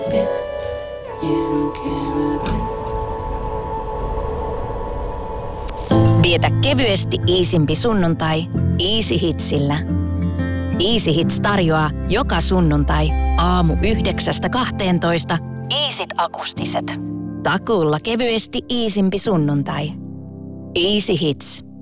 bit. You don't care a bit. Vietä kevyesti iisimpi sunnuntai Easy Hitsillä. Easy Hits tarjoaa joka sunnuntai aamu 9–12 Easyt akustiset. Takuulla kevyesti iisimpi sunnuntai. Easy Hits.